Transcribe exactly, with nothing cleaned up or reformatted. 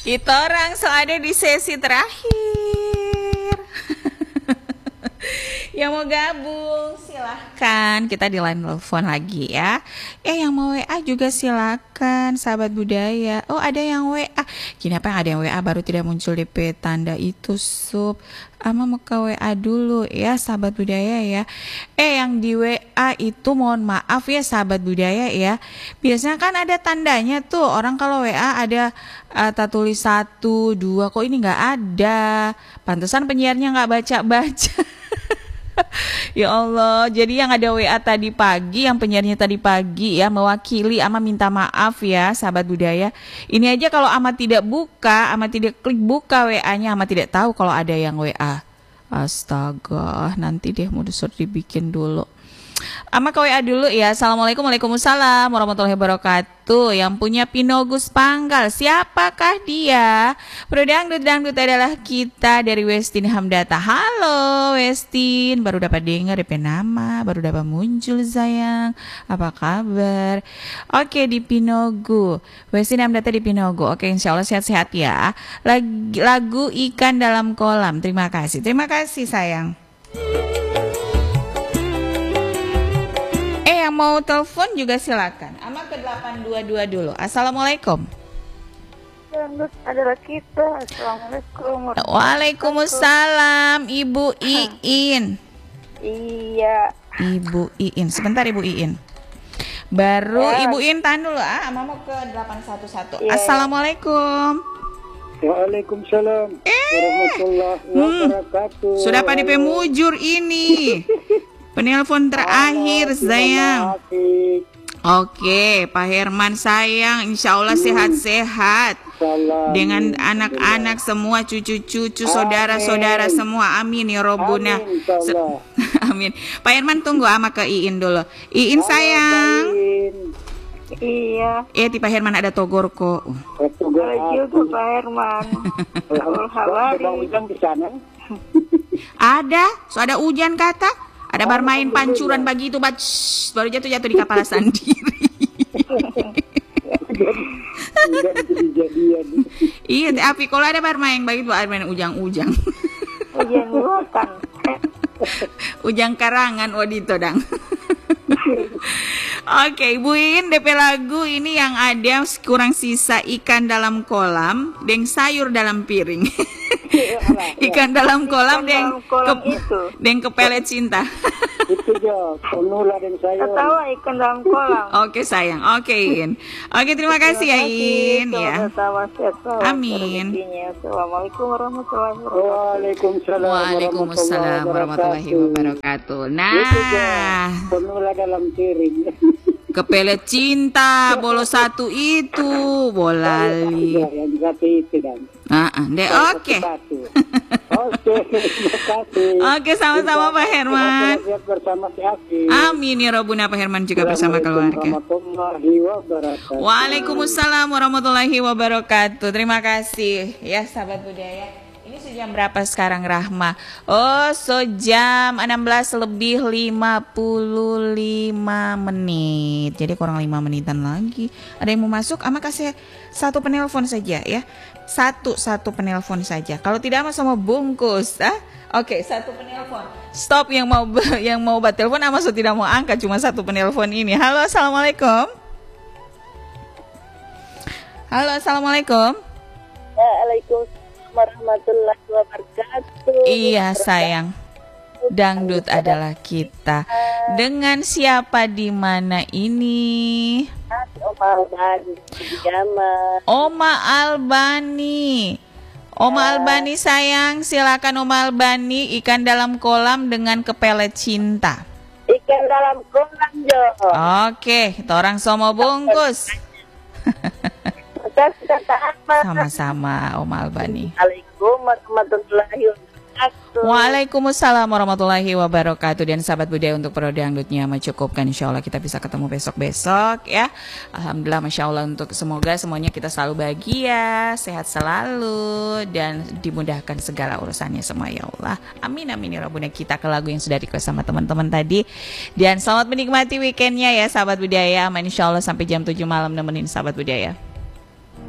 Itu orang so ada di sesi terakhir. Yang mau gabung silahkan, kita di line telepon lagi ya. Eh yang mau W A juga silakan, sahabat budaya. Oh ada yang W A. Gini apa yang ada yang W A baru tidak muncul D P tanda itu sub. Ama mau ke W A dulu ya sahabat budaya ya. Eh yang di W A itu mohon maaf ya sahabat budaya ya. Biasanya kan ada tandanya tuh. Orang kalau W A ada uh, tulis satu, dua. Kok ini nggak ada? Pantesan penyiarnya nggak baca-baca. Ya Allah, jadi yang ada W A tadi pagi, yang penyiarnya tadi pagi ya mewakili Ama minta maaf ya sahabat budaya. Ini aja kalau Ama tidak buka, Ama tidak klik buka W A-nya, Ama tidak tahu kalau ada yang W A. Astaga, nanti deh mau disuruh dibikin dulu. Ama ke W A dulu ya. Assalamualaikum, waalaikumsalam warahmatullahi wabarakatuh. Yang punya Pinogus Panggal, siapakah dia? Brodangdut-dangdut adalah kita dari Westin Hamdata. Halo Westin, baru dapat dengar D P nama, baru dapat muncul sayang. Apa kabar? Oke di Pinogu, Westin Hamdata di Pinogu. Oke insya Allah sehat-sehat ya. Lag- lagu Ikan Dalam Kolam. Terima kasih, terima kasih sayang. Yang mau telepon juga silakan. Ama ke delapan dua dua dulu. Assalamualaikum. Dangdut adalah kita. Assalamualaikum. Waalaikumsalam Ibu Iin. Iya. Ibu Iin. Sebentar Ibu Iin. Baru ya. Ibu Iin tahan dulu ah. Ama mau ke delapan satu satu. Ya, Assalamualaikum. Waalaikumsalam Eh. warahmatullahi wabarakatuh. Hmm. Sudah pada pemujur ini. Penelpon terakhir sayang. Oke, Pak Herman sayang, insya Allah sehat-sehat. Dengan anak-anak semua, cucu-cucu, saudara-saudara semua. Amin ya Robbuna. Amin. Pak Herman tunggu ama ke Iin dulu. Iin sayang. Iya. Eh, di Pak Herman ada togor kok. Ada juga Pak Herman. Ada, so ada hujan kata. Ada bar main pancuran bagi itu bat baru jatuh-jatuh di kepala sendiri. Iya, tapi kalau ada bar main bagi itu ada main ujang-ujang. Ujian buatan. Ujang karangan wadito dang. Oke, Ibu In, D P lagu ini yang ada kurang sisa ikan dalam kolam, deng sayur dalam piring. Ikan dalam kolam, deng ke, deng kepelet cinta. Itu jo, penula dan sayur. Tahu ikan dalam kolam. Oke sayang, oke In. Oke terima kasih ya In ya. Amin. Assalamualaikum warahmatullahi wabarakatuh. Waalaikumsalam. Waalaikumsalam warahmatullahi wabarakatuh. Nah, penula dalam piring. kepelet cinta, bolo satu itu, bolali. Yang satu itu dan. Ah, deh oke. Oke, terima kasih. Oke, sama-sama Pak Herman. Bersama si Afi. Amin ya Robbuna, Pak Herman juga bersama keluarga. Waalaikumsalam warahmatullahi wabarakatuh. Terima kasih ya sahabat budaya. Ini sejam berapa sekarang Rahma? Oh, sejam enam belas lebih lima puluh lima menit. Jadi kurang lima menitan lagi. Ada yang mau masuk? Ama kasih satu penelpon saja ya. Satu satu penelpon saja. Kalau tidak ama sama bungkus, ah? Oke, satu penelpon. Stop yang mau yang mau buat telepon ama so tidak mau angkat, cuma satu penelpon ini. Halo, assalamualaikum. Halo, assalamualaikum. Waalaikumsalam warahmatullahi wabarakatuh. Iya sayang, dangdut adalah kita. Dengan siapa di mana ini? Oma Albani. Oma Albani. Oma Albani sayang, silakan Oma Albani. Ikan dalam kolam dengan kepelet cinta. Ikan dalam kolam jo. Oke, kita orang somo bungkus. Sama-sama Oma Albani. Assalamualaikum warahmatullahi wabarakatuh. Waalaikumsalam warahmatullahi wabarakatuh. Dan sahabat budaya untuk Pro Dangdutnya mencukupkan. Insya Allah kita bisa ketemu besok-besok ya. Alhamdulillah, Masya Allah, untuk semoga semuanya kita selalu bahagia, sehat selalu, dan dimudahkan segala urusannya semua ya Allah. Amin amin ya Rabbuna. Kita ke lagu yang sudah request sama teman-teman tadi. Dan selamat menikmati weekendnya ya sahabat budaya. Amin insya Allah sampai jam tujuh malam nemenin sahabat budaya.